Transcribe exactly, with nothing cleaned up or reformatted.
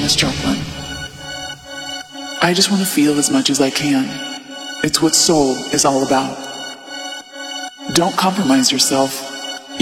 struggling. I just want to feel as much as I can. It's what soul is all about. Don't compromise yourself.